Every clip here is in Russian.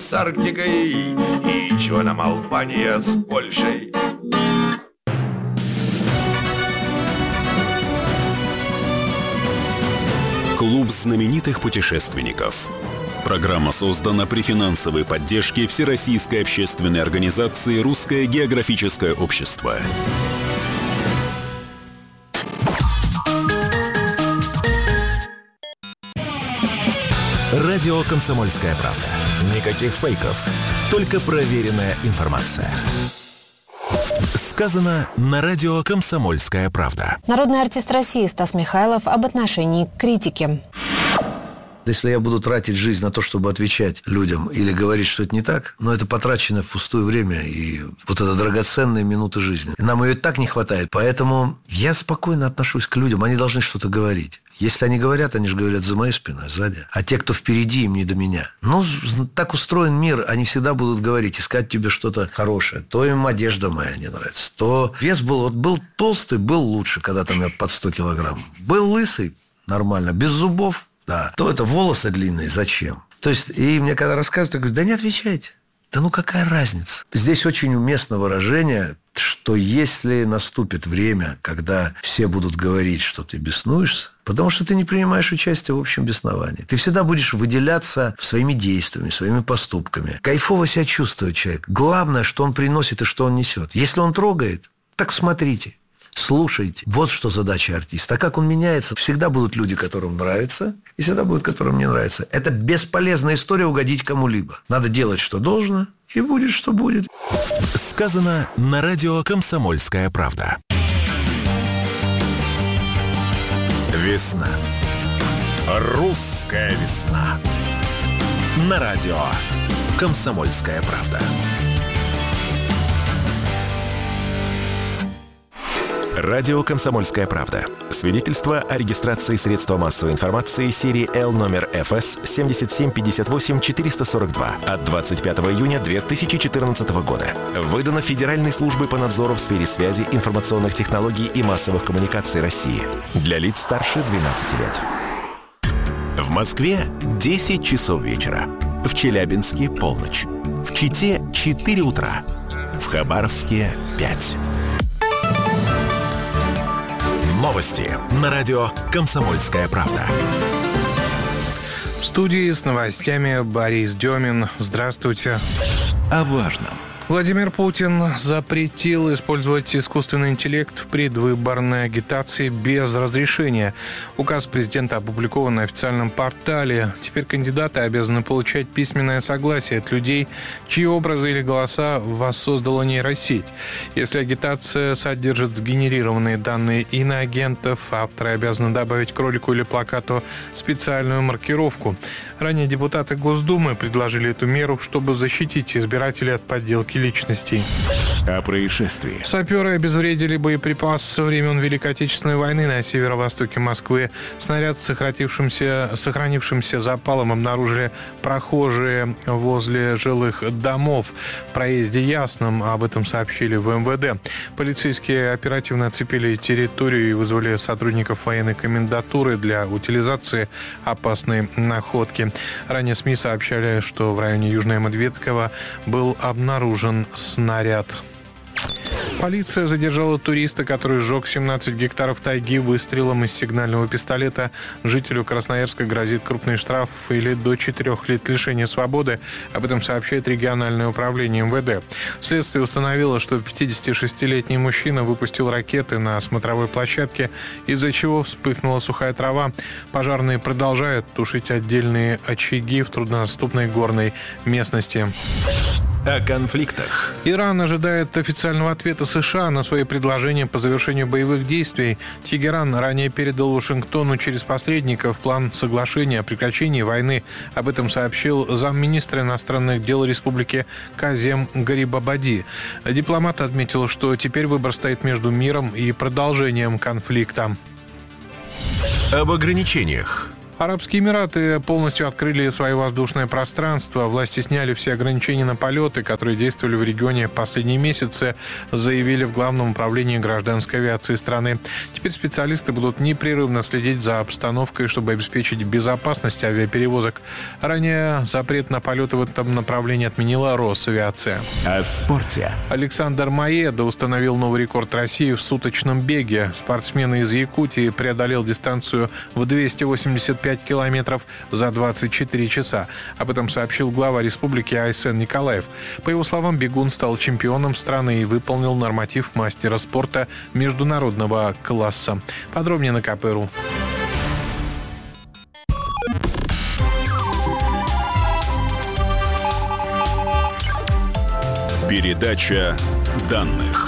с Арктикой, и чего нам Албания с Польшей. Клуб знаменитых путешественников. Программа создана при финансовой поддержке Всероссийской общественной организации «Русское географическое общество». Радио «Комсомольская правда». Никаких фейков, только проверенная информация. Сказано на радио «Комсомольская правда». Народный артист России Стас Михайлов об отношении к критике. Если я буду тратить жизнь на то, чтобы отвечать людям или говорить, что это не так, но это потрачено впустую время и вот это драгоценные минуты жизни. Нам ее так не хватает, поэтому я спокойно отношусь к людям, они должны что-то говорить. Если они говорят, они же говорят за моей спиной, сзади. А те, кто впереди, им не до меня. Ну, так устроен мир, они всегда будут говорить, искать тебе что-то хорошее. То им одежда моя не нравится, то вес был толстый, был лучше, когда там я под 100 килограмм. Был лысый, нормально, без зубов. Да, то это волосы длинные, зачем? То есть, и мне когда рассказывают, я говорю, да не отвечайте. Да ну какая разница? Здесь очень уместно выражение, что если наступит время, когда все будут говорить, что ты беснуешься, потому что ты не принимаешь участие в общем бесновании. Ты всегда будешь выделяться своими действиями, своими поступками. Кайфово себя чувствует человек. Главное, что он приносит и что он несет. Если он трогает, так смотрите. Слушайте. Вот что задача артиста. А как он меняется, всегда будут люди, которым нравится, и всегда будут, которым не нравится. Это бесполезная история угодить кому-либо. Надо делать, что должно, и будет, что будет. Сказано на радио «Комсомольская правда». Весна. Русская весна. На радио «Комсомольская правда». Радио «Комсомольская правда». Свидетельство о регистрации средства массовой информации серии Л номер ФС 7758-442 от 25 июня 2014 года. Выдано Федеральной службой по надзору в сфере связи, информационных технологий и массовых коммуникаций России. Для лиц старше 12 лет. В Москве 10 часов вечера. В Челябинске полночь. В Чите 4 утра. В Хабаровске 5. Новости на радио «Комсомольская правда». В студии с новостями Борис Демин. Здравствуйте. О важном. Владимир Путин запретил использовать искусственный интеллект в предвыборной агитации без разрешения. Указ президента опубликован на официальном портале. Теперь кандидаты обязаны получать письменное согласие от людей, чьи образы или голоса воссоздала нейросеть. Если агитация содержит сгенерированные данные иноагентов, авторы обязаны добавить к ролику или плакату специальную маркировку. Ранее депутаты Госдумы предложили эту меру, чтобы защитить избирателей от подделки личностей. О происшествии. Саперы обезвредили боеприпас со времен Великой Отечественной войны на северо-востоке Москвы. Снаряд с сохранившимся запалом обнаружили прохожие возле жилых домов в проезде Ясном. Об этом сообщили в МВД. Полицейские оперативно оцепили территорию и вызвали сотрудников военной комендатуры для утилизации опасной находки. Ранее СМИ сообщали, что в районе Южная Медведково был обнаружен снаряд. Полиция задержала туриста, который сжег 17 гектаров тайги выстрелом из сигнального пистолета. Жителю Красноярска грозит крупный штраф или до 4 лет лишения свободы. Об этом сообщает региональное управление МВД. Следствие установило, что 56-летний мужчина выпустил ракеты на смотровой площадке, из-за чего вспыхнула сухая трава. Пожарные продолжают тушить отдельные очаги в труднодоступной горной местности. О конфликтах. Иран ожидает официального ответа США на свои предложения по завершению боевых действий. Тегеран ранее передал Вашингтону через посредников план соглашения о прекращении войны. Об этом сообщил замминистра иностранных дел Республики Казем Гарибабади. Дипломат отметил, что теперь выбор стоит между миром и продолжением конфликта. Об ограничениях. Арабские Эмираты полностью открыли свое воздушное пространство. Власти сняли все ограничения на полеты, которые действовали в регионе последние месяцы, заявили в Главном управлении гражданской авиации страны. Теперь специалисты будут непрерывно следить за обстановкой, чтобы обеспечить безопасность авиаперевозок. Ранее запрет на полеты в этом направлении отменила Росавиация. О спорте. Александр Маеда установил новый рекорд России в суточном беге. Спортсмен из Якутии преодолел дистанцию в 285 километров за 24 часа. Об этом сообщил глава республики Айсен Николаев. По его словам, бегун стал чемпионом страны и выполнил норматив мастера спорта международного класса. Подробнее на КП.ру. Передача данных.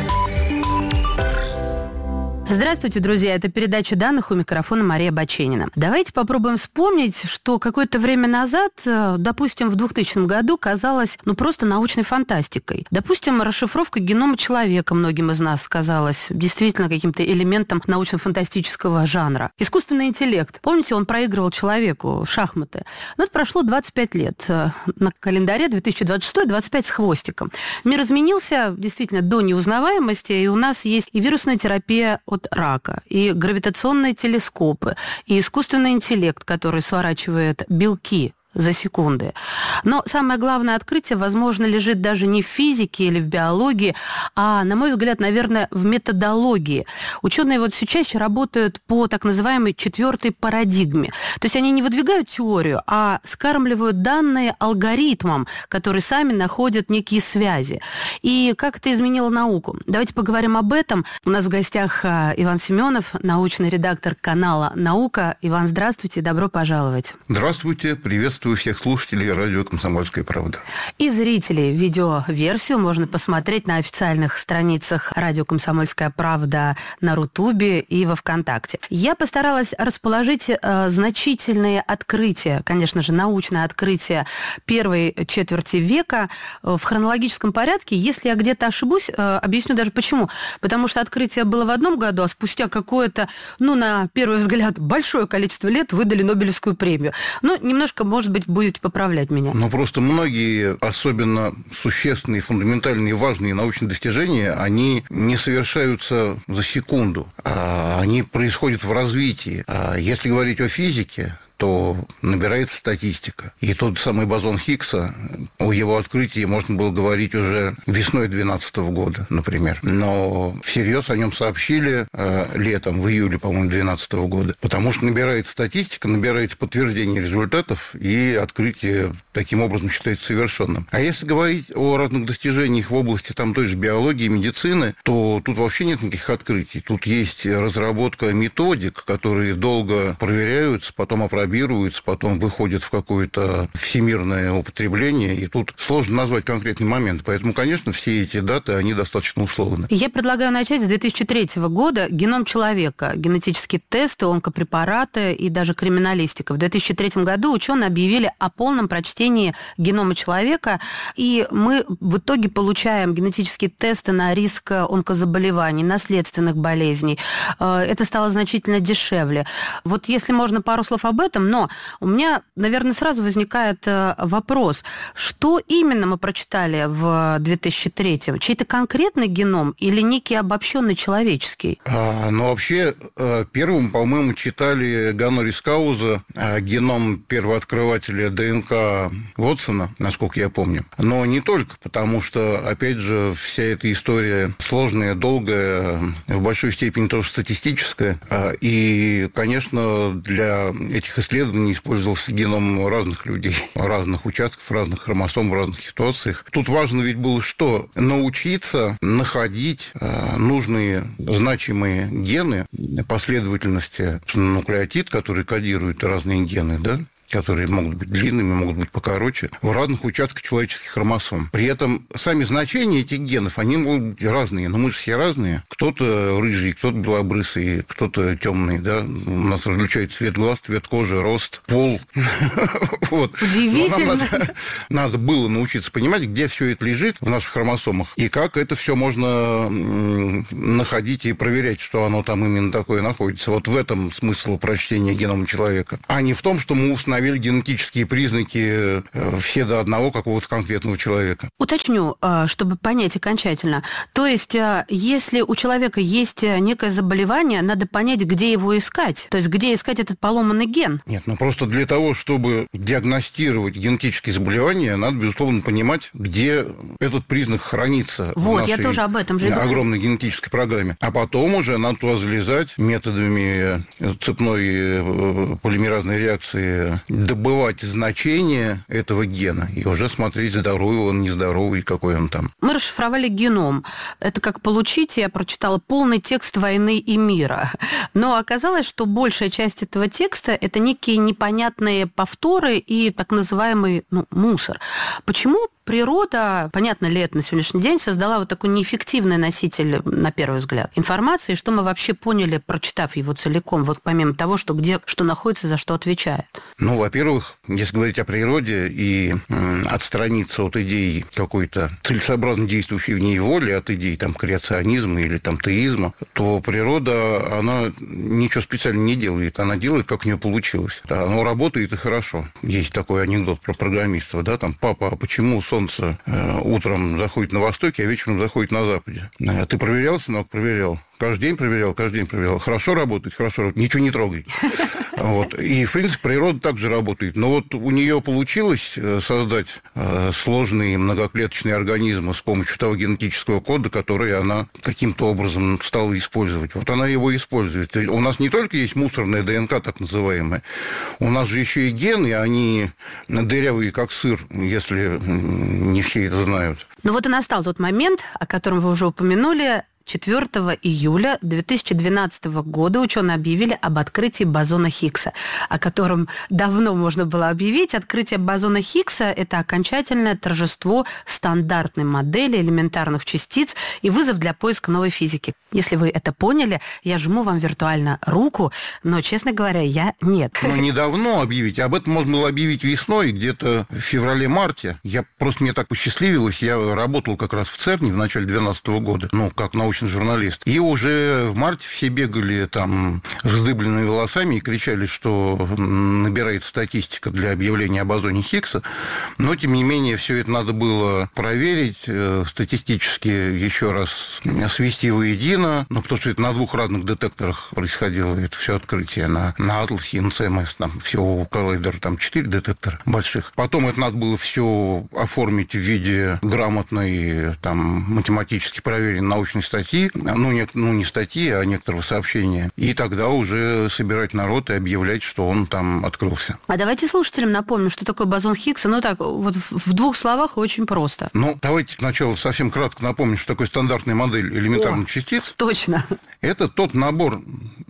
Здравствуйте, друзья. Это передача данных, у микрофона Мария Баченина. Давайте попробуем вспомнить, что какое-то время назад, допустим, в 2000 году казалось, просто научной фантастикой. Допустим, расшифровка генома человека многим из нас казалась действительно каким-то элементом научно-фантастического жанра. Искусственный интеллект. Помните, он проигрывал человеку в шахматы. Но это прошло 25 лет. На календаре 2026, 25 с хвостиком. Мир изменился действительно до неузнаваемости, и у нас есть и вирусная терапия от рака, и гравитационные телескопы, и искусственный интеллект, который сворачивает белки за секунды. Но самое главное открытие, возможно, лежит даже не в физике или в биологии, а, на мой взгляд, наверное, в методологии. Ученые все чаще работают по так называемой 4-й парадигме. То есть они не выдвигают теорию, а скармливают данные алгоритмам, которые сами находят некие связи. И как это изменило науку? Давайте поговорим об этом. У нас в гостях Иван Семенов, научный редактор канала «Наука». Иван, здравствуйте, добро пожаловать. Здравствуйте, приветствую всех слушателей радио «Комсомольская правда». И зрителей. Видеоверсию можно посмотреть на официальных страницах радио «Комсомольская правда» на Рутубе и во ВКонтакте. Я постаралась расположить значительные открытия, конечно же, научное открытие первой четверти века в хронологическом порядке. Если я где-то ошибусь, объясню даже почему. Потому что открытие было в одном году, а спустя какое-то, на первый взгляд, большое количество лет выдали Нобелевскую премию. Немножко, может быть, будете поправлять меня. Просто многие, особенно существенные, фундаментальные, важные научные достижения, они не совершаются за секунду, а они происходят в развитии. Если говорить о физике, то набирается статистика. И тот самый бозон Хиггса, о его открытии можно было говорить уже весной 2012 года, например. Но всерьез о нем сообщили летом, в июле, по-моему, 2012 года. Потому что набирается статистика, набирается подтверждение результатов, и открытие таким образом считается совершенным. А если говорить о разных достижениях в области той же биологии, медицины, то тут вообще нет никаких открытий. Тут есть разработка методик, которые долго проверяются, потом опробируются, потом выходит в какое-то всемирное употребление, и тут сложно назвать конкретный момент. Поэтому, конечно, все эти даты, они достаточно условны. Я предлагаю начать с 2003 года. Геном человека, генетические тесты, онкопрепараты и даже криминалистика. В 2003 году ученые объявили о полном прочтении генома человека, и мы в итоге получаем генетические тесты на риск онкозаболеваний, наследственных болезней. Это стало значительно дешевле. Если можно пару слов об этом, но у меня, наверное, сразу возникает вопрос, что именно мы прочитали в 2003-м? Чей-то конкретный геном или некий обобщенный человеческий? Вообще, первым, по-моему, читали Гонорис Кауза, геном первооткрывателя ДНК Вотсона, насколько я помню. Но не только, потому что, опять же, вся эта история сложная, долгая, в большой степени тоже статистическая. И, конечно, для этих исследований использовался геном разных людей, разных участков, разных хромосом, в разных ситуациях. Тут важно ведь было что? Научиться находить нужные значимые гены последовательности нуклеотид, которые кодируют разные гены, да? которые могут быть длинными, могут быть покороче, в разных участках человеческих хромосом. При этом сами значения этих генов, они могут быть разные, но мы же все разные. Кто-то рыжий, кто-то белобрысый, кто-то темный, да. У нас различают цвет глаз, цвет кожи, рост, пол. Удивительно. Надо было научиться понимать, где все это лежит в наших хромосомах, и как это все можно находить и проверять, что оно там именно такое находится. Вот в этом смысл прочтения генома человека. А не в том, что мы установили генетические признаки все до одного какого-то конкретного человека. Уточню, чтобы понять окончательно. То есть, если у человека есть некое заболевание, надо понять, где его искать. То есть, где искать этот поломанный ген. Нет, просто для того, чтобы диагностировать генетические заболевания, надо, безусловно, понимать, где этот признак хранится в нашей я тоже об этом же огромной генетической программе. А потом уже надо туда залезать методами цепной полимеразной реакции, добывать значение этого гена и уже смотреть, здоровый он, нездоровый, какой он там. Мы расшифровали геном. Это как получить, я прочитала полный текст «Войны и мира». Но оказалось, что большая часть этого текста – это некие непонятные повторы и так называемый мусор. Почему природа, понятно ли это на сегодняшний день, создала вот такой неэффективный носитель, на первый взгляд, информации, что мы вообще поняли, прочитав его целиком, вот помимо того, что где что находится, за что отвечает? Во-первых, если говорить о природе и отстраниться от идей какой-то целесообразно действующей в ней воли, от идей там креационизма или там теизма, то природа, она ничего специально не делает, она делает, как у нее получилось. Да, оно работает и хорошо. Есть такой анекдот про программистов, да, там: папа, а почему солнце утром заходит на востоке, а вечером заходит на западе? Ты проверял, сынок? Проверял. Каждый день проверял. Хорошо работает, ничего не трогай. И, в принципе, природа также работает. Но вот у нее получилось создать сложные многоклеточные организмы с помощью того генетического кода, который она каким-то образом стала использовать. Вот она его использует. У нас не только есть мусорная ДНК, так называемая, у нас же еще и гены, они дырявые, как сыр, если не все это знают. Ну вот и настал тот момент, о котором вы уже упомянули. 4 июля 2012 года ученые объявили об открытии бозона Хиггса, о котором давно можно было объявить. Открытие бозона Хиггса – это окончательное торжество стандартной модели элементарных частиц и вызов для поиска новой физики. Если вы это поняли, я жму вам виртуально руку, но, честно говоря, я нет. Недавно объявить. Об этом можно было объявить весной, где-то в феврале-марте. Мне так посчастливилось. Я работал как раз в ЦЕРНе в начале 2012 года, как научный журналист. И уже в марте все бегали там вздыбленными волосами и кричали, что набирается статистика для объявления о бозоне Хиггса. Но, тем не менее, все это надо было проверить, статистически еще раз свести воедино, потому что это на двух разных детекторах происходило, это все открытие на Атласе и на ЦМС. Там всего у коллайдера 4 детектора больших. Потом это надо было все оформить в виде грамотной, математически проверенной научной статьи, не статьи, а некоторого сообщения. И тогда уже собирать народ и объявлять, что он там открылся. А давайте слушателям напомним, что такое бозон Хиггса. В двух словах очень просто. Давайте сначала совсем кратко напомним, что такое стандартная модель элементарных частиц. Точно. Это тот набор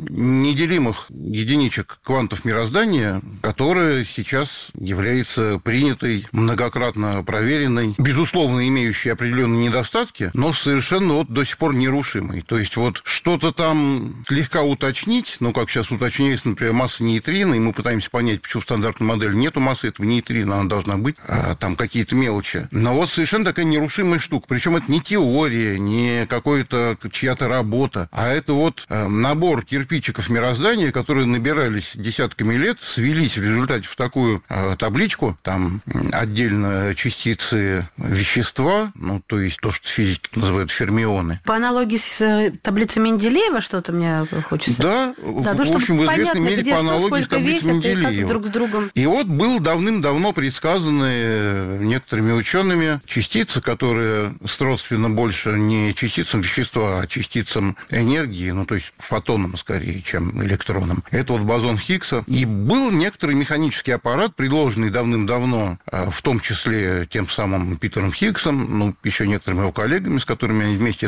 неделимых единичек квантов мироздания, который сейчас является принятой, многократно проверенной, безусловно, имеющей определенные недостатки, но совершенно до сих пор нерушимой. То есть что-то там слегка уточнить, как сейчас уточняется, например, масса нейтрино, и мы пытаемся понять, почему в стандартной модели нету массы этого нейтрино, она должна быть, там какие-то мелочи. Но совершенно такая нерушимая штука. Причем это не теория, не какая-то чья-то работа, а это набор кирпичиков мироздания, которые набирались десятками лет, свелись в результате в такую табличку, там отдельно частицы вещества, то есть то, что физики называют фермионы. По аналогии с таблицей Менделеева что-то мне хочется. Да, в общем, в известной мере по аналогии с таблицей Менделеева. Друг с другом. И было давным-давно предсказаны некоторыми учеными частицы, которые сродственно больше не частицам вещества, а частицам энергии, то есть фотонам скорее, чем электронам. Это бозон Хиггса. И был некоторый механический аппарат, предложенный давным-давно, в том числе тем самым Питером Хиггсом, еще некоторыми его коллегами, с которыми они вместе эту тему развивали,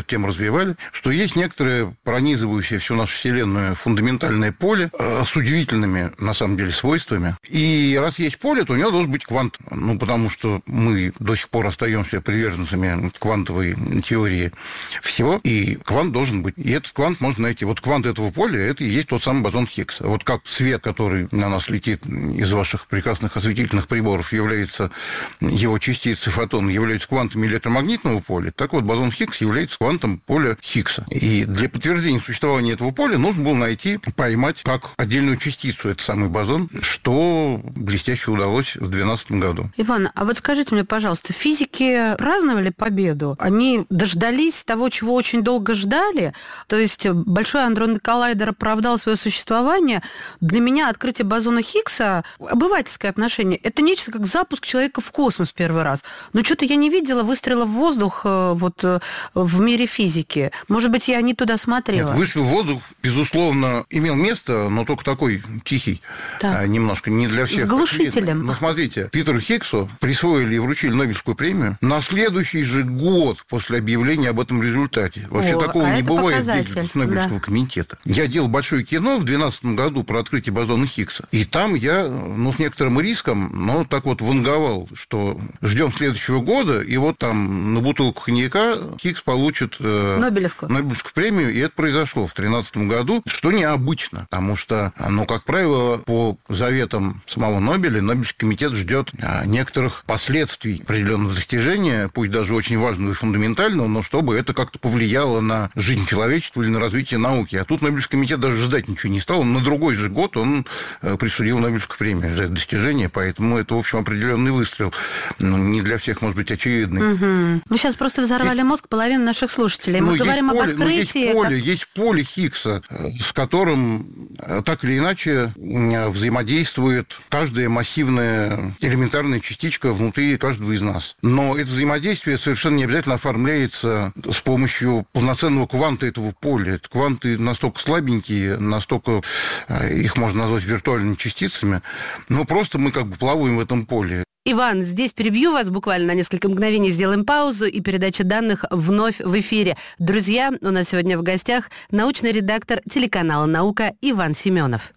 подозревали, что есть некоторое пронизывающее всю нашу Вселенную фундаментальное поле с удивительными, на самом деле, свойствами. И раз есть поле, то у него должен быть квант. Ну, потому что мы до сих пор остаемся приверженцами квантовой теории всего, и квант должен быть. И этот квант можно найти. Вот квант этого поля, это и есть тот самый бозон Хиггса. Вот как свет, который на нас летит из ваших прекрасных осветительных приборов, является его частицей, фотон, является квантами электромагнитного поля, так вот бозон Хиггса является квантом поля Хиггса. И для подтверждения существования этого поля нужно было найти, поймать как отдельную частицу этот самый бозон, что блестяще удалось в 2012 году. Иван, а вот скажите мне, пожалуйста, физики праздновали победу? Они дождались того, чего очень долго ждали? То есть Большой адронный коллайдер оправдал свое существование. Для меня открытие бозона Хиггса, обывательское отношение, это нечто как запуск человека в космос первый раз. Но что-то я не видела выстрела в воздух вот в мире физики. Может быть, я не туда смотрела. Нет, выстрел в воздух, безусловно, имел место, но только такой тихий. Так. Немножко не для всех. С глушителем. Но смотрите, Питеру Хиггсу присвоили и вручили Нобелевскую премию на следующий же год после объявления об этом результате. Вообще такого не бывает в Нобелевского комитета. Я делал большое кино в 2012 году про открытие бозона Хиггса. И там я, с некоторым риском, но так вот ванговал, что ждем следующего года, и вот там на бутылку коньяка Хиггс получит Нобелевскую премию, и это произошло в 2013 году, что необычно, потому что, как правило, по заветам самого Нобеля, Нобелевский комитет ждет некоторых последствий определенного достижения, пусть даже очень важного и фундаментального, но чтобы это как-то повлияло на жизнь человечества или на развитие науки. А тут Нобелевский комитет даже ждать ничего не стал. На другой же год он присудил Нобелевскую премию за это достижение, поэтому это, в общем, определенный выстрел. Не для всех, может быть, очевидный. Угу. Вы сейчас просто взорвали мозг половины наших слушателей. Мы говорим об открытии. Есть поле Хиггса, с которым так или иначе взаимодействует каждая массивная элементарная частичка внутри каждого из нас. Но это взаимодействие совершенно не обязательно оформляется с помощью полноценного кванта этого поля. Это кванты настолько слабенькие, настолько их можно назвать виртуальными частицами, но просто мы как бы плаваем в этом поле. Иван, здесь перебью вас буквально на несколько мгновений, сделаем паузу, и передача данных вновь в эфире. Друзья, у нас сегодня в гостях научный редактор телеканала «Наука» Иван Семенов.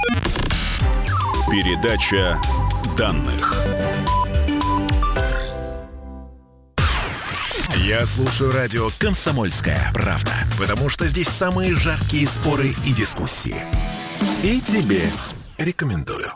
Передача данных. Я слушаю радио «Комсомольская правда», потому что здесь самые жаркие споры и дискуссии. И тебе рекомендую.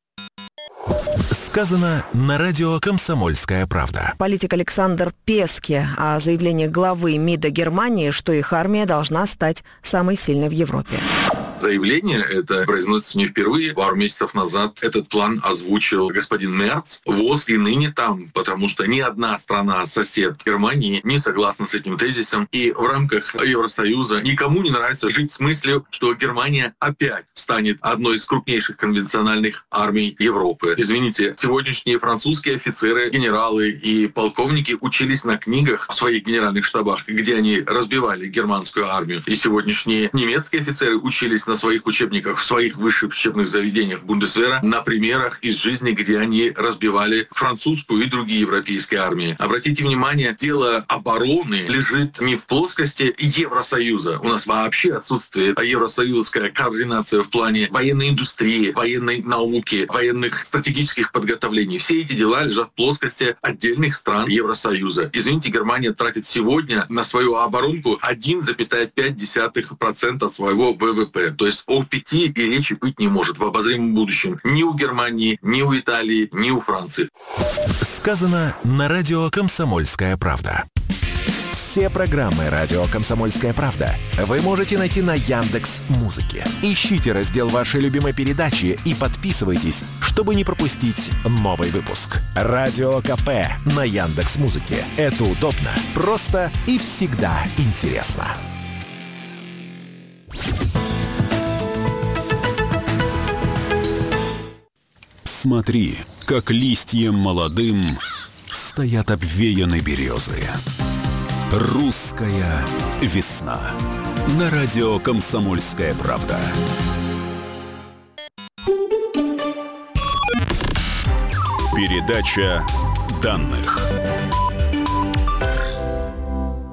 Сказано на радио «Комсомольская правда». Политик Александр Пески о заявлении главы МИДа Германии, что их армия должна стать самой сильной в Европе. Заявление это произносится не впервые. Пару месяцев назад этот план озвучил господин Мерц. ВОЗ и ныне там, потому что ни одна страна-сосед Германии не согласна с этим тезисом. И в рамках Евросоюза никому не нравится жить с мыслью, что Германия опять станет одной из крупнейших конвенциональных армий Европы. Извините, сегодняшние французские офицеры, генералы и полковники учились на книгах в своих генеральных штабах, где они разбивали германскую армию. И сегодняшние немецкие офицеры учились на своих учебниках, в своих высших учебных заведениях Бундесвера на примерах из жизни, где они разбивали французскую и другие европейские армии. Обратите внимание, дело обороны лежит не в плоскости Евросоюза. У нас вообще отсутствует евросоюзская координация в плане военной индустрии, военной науки, военных стратегических подготовлений. Все эти дела лежат в плоскости отдельных стран Евросоюза. Извините, Германия тратит сегодня на свою оборонку 1,5% от своего ВВП. То есть о 5 и речи быть не может в обозримом будущем ни у Германии, ни у Италии, ни у Франции. Сказано на радио «Комсомольская правда». Все программы радио «Комсомольская правда» вы можете найти на Яндекс.Музыке. Ищите раздел вашей любимой передачи и подписывайтесь, чтобы не пропустить новый выпуск. Радио КП на Яндекс.Музыке. Это удобно, просто и всегда интересно. Смотри, как листьям молодым стоят обвеяны березы. Русская весна. На радио «Комсомольская правда». Передача данных.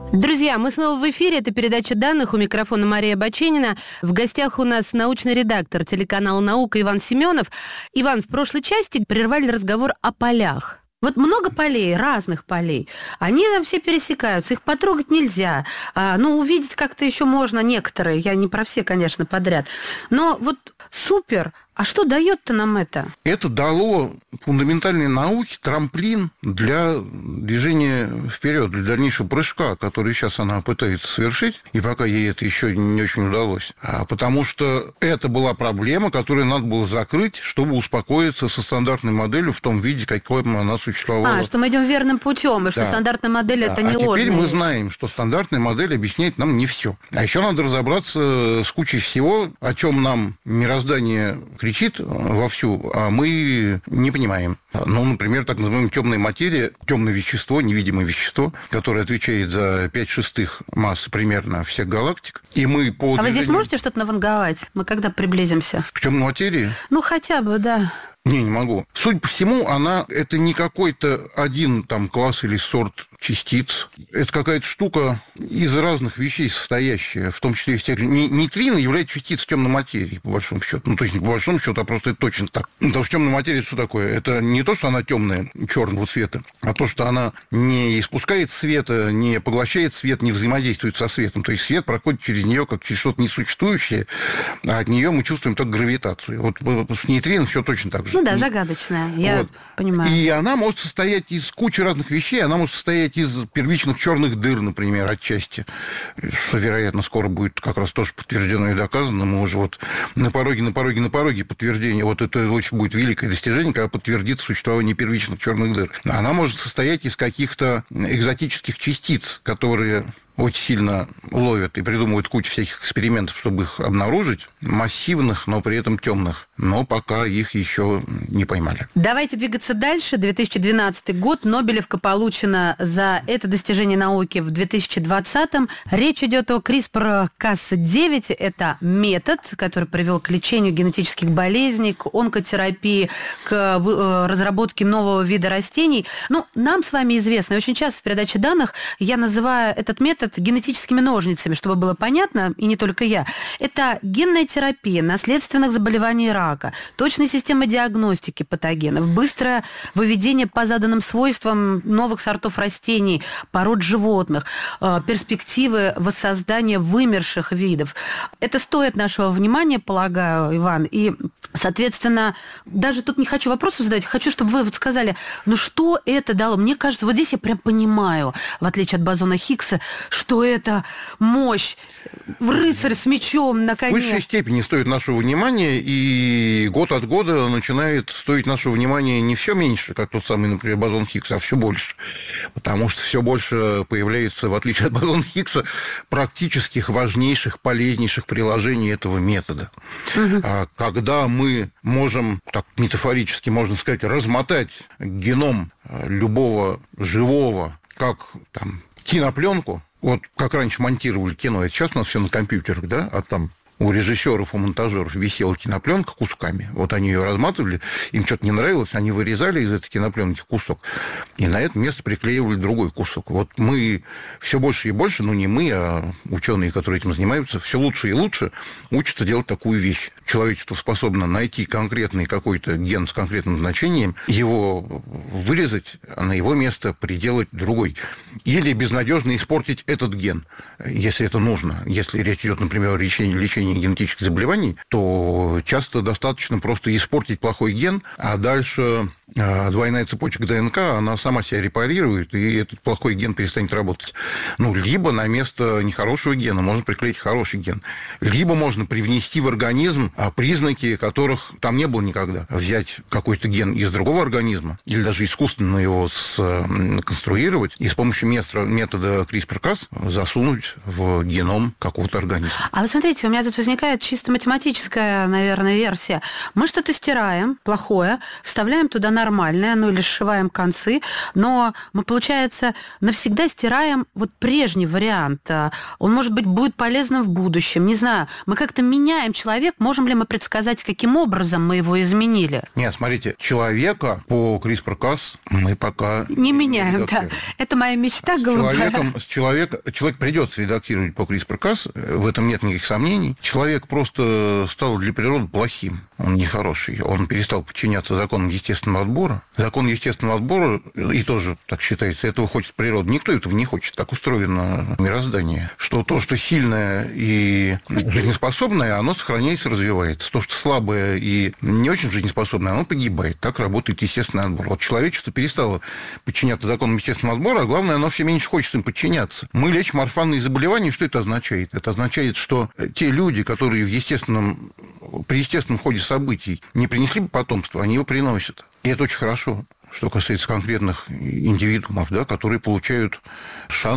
Друзья, мы снова в эфире. Это передача данных. У микрофона Мария Баченина. В гостях у нас научный редактор телеканала «Наука» Иван Семенов. Иван, в прошлой части прервали разговор о полях. Вот много полей, разных полей. Они там все пересекаются, их потрогать нельзя. Увидеть как-то еще можно некоторые. Я не про все, конечно, подряд. Но вот супер. А что дает-то нам это? Это дало фундаментальной науке трамплин для движения вперед, для дальнейшего прыжка, который сейчас она пытается совершить, и пока ей это еще не очень удалось. Потому что это была проблема, которую надо было закрыть, чтобы успокоиться со стандартной моделью в том виде, какой она существовала. Что мы идем верным путем, и что стандартная модель это не ложная. А теперь мы знаем, что стандартная модель объясняет нам не все. А еще надо разобраться с кучей всего, о чем нам мироздание кричит вовсю, а мы не понимаем. Например, так называемая темная материя, темное вещество, невидимое вещество, которое отвечает за 5/6 массы примерно всех галактик. И мы А вы здесь можете что-то наванговать? Мы когда приблизимся? К темной материи? Хотя бы, да. Не могу. Судя по всему, это не какой-то один класс или сорт частиц. Это какая-то штука из разных вещей состоящая, в том числе из тех же... Нейтрино является частицей темной материи, по большому счету. То есть не по большому счету, а просто это точно так. Потому что темная материя что такое? Это не то, что она темная, черного цвета, а то, что она не испускает света, не поглощает свет, не взаимодействует со светом. То есть свет проходит через нее как через что-то несуществующее, а от нее мы чувствуем только гравитацию. Вот с нейтрино все точно так же. Загадочная, я понимаю. И она может состоять из кучи разных вещей. Она может состоять из первичных черных дыр, например, отчасти, что, вероятно, скоро будет как раз тоже подтверждено и доказано. Мы уже на пороге подтверждения. Это очень будет великое достижение, когда подтвердится существование первичных черных дыр. Она может состоять из каких-то экзотических частиц, которые очень сильно ловят и придумывают кучу всяких экспериментов, чтобы их обнаружить, массивных, но при этом темных. Но пока их еще не поймали. Давайте двигаться дальше. 2012 год. Нобелевка получена за это достижение науки в 2020-м. Речь идет о CRISPR-Cas9. Это метод, который привел к лечению генетических болезней, к онкотерапии, к разработке нового вида растений. Нам с вами известно, и очень часто в передаче данных я называю этот метод генетическими ножницами, чтобы было понятно, и не только я. Это генная терапия наследственных заболеваний рака, точная система диагностики патогенов, быстрое выведение по заданным свойствам новых сортов растений, пород животных, перспективы воссоздания вымерших видов. Это стоит нашего внимания, полагаю, Иван. И, соответственно, даже тут не хочу вопросов задавать, хочу, чтобы вы сказали, что это дало? Мне кажется, здесь я прям понимаю, в отличие от бозона Хиггса, что это мощь, рыцарь с мечом на коне. В высшей степени стоит нашего внимания, и год от года начинает стоить нашего внимания не все меньше, как тот самый, например, бозон Хиггса, а все больше. Потому что все больше появляется, в отличие от бозона Хиггса, практических важнейших, полезнейших приложений этого метода. Угу. Когда мы можем, так метафорически можно сказать, размотать геном любого живого, как кинопленку, как раньше монтировали кино, это сейчас у нас все на компьютерах, да, а там у режиссеров, у монтажеров висела кинопленка кусками. Они ее разматывали, им что-то не нравилось, они вырезали из этой кинопленки кусок, и на это место приклеивали другой кусок. Мы все больше и больше, не мы, а ученые, которые этим занимаются, все лучше и лучше учатся делать такую вещь. Человечество способно найти конкретный какой-то ген с конкретным значением, его вырезать, а на его место приделать другой. Или безнадежно испортить этот ген, если это нужно. Если речь идет, например, о лечении генетических заболеваний, то часто достаточно просто испортить плохой ген, а дальше двойная цепочка ДНК, она сама себя репарирует, и этот плохой ген перестанет работать. Либо на место нехорошего гена можно приклеить хороший ген. Либо можно привнести в организм признаки, которых там не было никогда. Взять какой-то ген из другого организма, или даже искусственно его конструировать, и с помощью метода CRISPR-Cas засунуть в геном какого-то организма. А вы смотрите, у меня тут возникает чисто математическая, наверное, версия. Мы что-то стираем плохое, вставляем туда нормальное, ну или сшиваем концы, но мы, получается, навсегда стираем вот прежний вариант. Он, может быть, будет полезным в будущем. Не знаю, мы как-то меняем человека. Можем ли мы предсказать, каким образом мы его изменили? Нет, смотрите, человека по CRISPR-Cas мы пока не меняем, да. Это моя мечта голубая. Человек придется редактировать по CRISPR-Cas, в этом нет никаких сомнений. Человек просто стал для природы плохим. Он нехороший. Он перестал подчиняться законам естественного отбора. Закон естественного отбора, и тоже так считается, этого хочет природа. Никто этого не хочет. Так устроено мироздание. Что то, что сильное и жизнеспособное, оно сохраняется, развивается. То, что слабое и не очень жизнеспособное, оно погибает. Так работает естественный отбор. Вот человечество перестало подчиняться законам естественного отбора, а главное, оно все меньше хочет им подчиняться. Мы лечим орфанные заболевания. Что это означает? Это означает, что те люди, которые при естественном ходе событий не принесли бы потомство, они его приносят. И это очень хорошо, что касается конкретных индивидуумов, да, которые получают шанс